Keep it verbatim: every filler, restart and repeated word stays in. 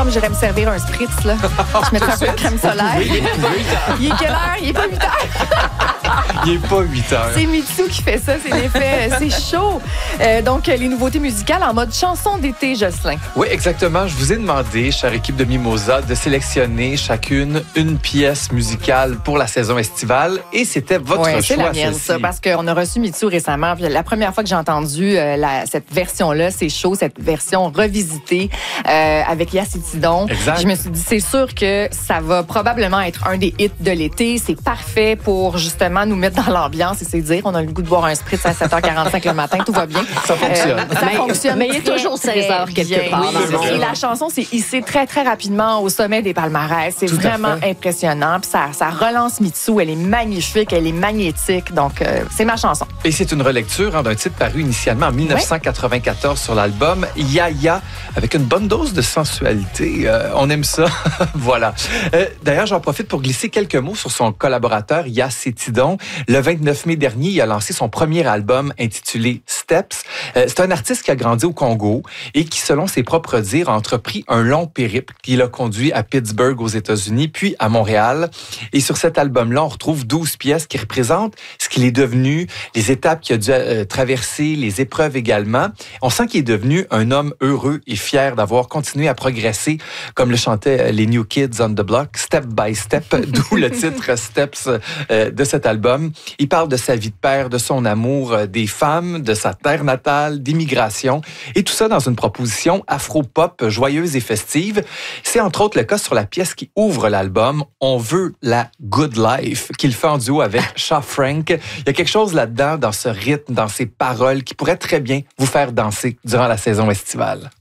semble que j'irais me servir un spritz, là. Je mettrais un peu de crème solaire. Il est quelle heure? Il est pas huit heures. Il est pas huit heures. C'est Mitsou qui fait ça, c'est l'effet. C'est chaud. Euh, donc, les nouveautés musicales en mode chanson d'été, Jocelyn. Oui, exactement. Je vous ai demandé, chère équipe de Mimosa, de sélectionner chacune une pièce musicale pour la saison estivale. Et c'était votre ouais, choix, c'est la mienne, celle-ci. ça, parce qu'on a reçu Mitsou récemment. Puis la première fois que j'ai entendu euh, la, cette version-là, c'est chaud, cette version revisitée euh, avec Yacitidon. Exact. Je me suis dit, c'est sûr que ça va probablement être un des hits de l'été. C'est parfait pour justement nous mettre dans l'ambiance et c'est dire, on a le goût de boire un spritz à sept heures quarante-cinq le matin, tout va bien. Ça fonctionne. Euh, ça mais, fonctionne. Mais il est toujours seize heures quelque part. Oui, et la chanson s'est hissée très, très rapidement au sommet des palmarès. C'est Tout vraiment impressionnant. Puis ça, ça relance Mitsou. Elle est magnifique, elle est magnétique. Donc, euh, c'est ma chanson. Et c'est une relecture hein, d'un titre paru initialement en dix-neuf cent quatre-vingt-quatorze ouais. sur l'album Ya Ya, avec une bonne dose de sensualité. Euh, on aime ça. Voilà. Euh, d'ailleurs, j'en profite pour glisser quelques mots sur son collaborateur Yacitidon. Le vingt-neuf mai dernier, il a lancé son premier album intitulé Steps. Euh, c'est un artiste qui a grandi au Congo et qui, selon ses propres dires, a entrepris un long périple qui l'a conduit à Pittsburgh aux États-Unis, puis à Montréal. Et sur cet album-là, on retrouve douze pièces qui représentent ce qu'il est devenu, les étapes qu'il a dû euh, traverser, les épreuves également. On sent qu'il est devenu un homme heureux et fier d'avoir continué à progresser, comme le chantaient les New Kids on the Block, step by step, d'où le titre Steps euh, de cet album. Il parle de sa vie de père, de son amour euh, des femmes, de sa terre natale, d'immigration, et tout ça dans une proposition afro-pop joyeuse et festive. C'est entre autres le cas sur la pièce qui ouvre l'album, On veut la Good Life, qu'il fait en duo avec Shaw Frank. Il y a quelque chose là-dedans, dans ce rythme, dans ces paroles, qui pourrait très bien vous faire danser durant la saison estivale.